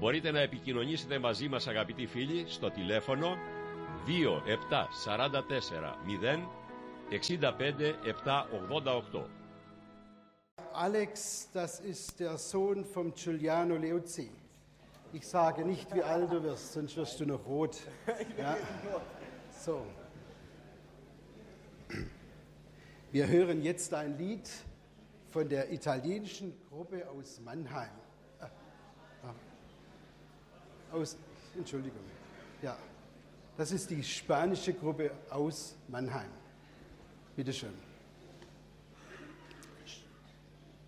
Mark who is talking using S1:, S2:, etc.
S1: Μπορείτε να επικοινωνήσετε μαζί μας, αγαπητοί φίλοι, στο τηλέφωνο 2744 0 65 788.
S2: Alex, das ist der Sohn vom Giuliano Leuzzi. Ich sage nicht, wie alt du wirst, sonst wirst du noch rot. Ja. So. Wir hören jetzt ein Lied von der italienischen Gruppe aus Mannheim. Entschuldigung. Ja, das ist die spanische Gruppe aus Mannheim. Bitte schön.